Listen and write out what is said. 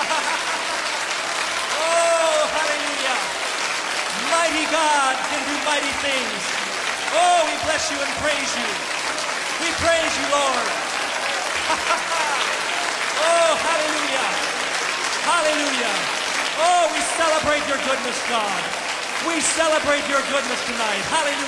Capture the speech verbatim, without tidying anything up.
Oh, hallelujah. Mighty God can do mighty things. Oh, we bless you and praise you. We praise you, Lord. Oh, hallelujah. Hallelujah. Oh, we celebrate your goodness, God. We celebrate your goodness tonight. Hallelujah.